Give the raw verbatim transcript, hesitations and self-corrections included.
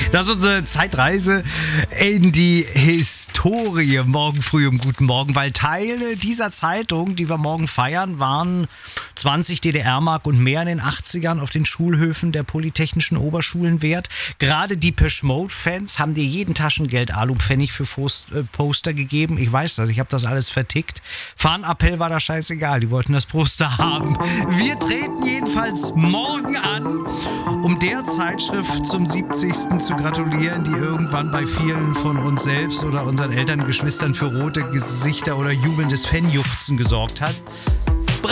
Das ist unsere Zeitreise in die Historie. Morgen früh um guten Morgen, weil Teile dieser Zeitung, die wir morgen feiern, waren zwanzig D D R-Mark und mehr in den achtzigern auf den Schulhöfen der Polytechnischen Oberschulen wert. Gerade die Depeche Mode-Fans haben dir jeden Taschengeld Alupfennig für Poster gegeben. Ich weiß das, ich habe das alles vertickt. Fahnenappell war da scheißegal, die wollten das Poster haben. Wir treten jedenfalls morgen an, um der Zeitschrift zum siebzigsten zu gratulieren, die irgendwann bei vielen von uns selbst oder unseren Eltern, Geschwistern für rote Gesichter oder jubelndes Fanjuchzen gesorgt hat.